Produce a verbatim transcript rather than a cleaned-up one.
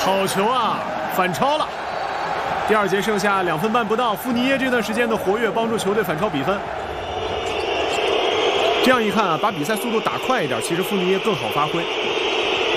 好球啊，反超了。第二节剩下两分半不到，富尼耶这段时间的活跃帮助球队反超比分。这样一看啊，把比赛速度打快一点，其实富尼耶更好发挥。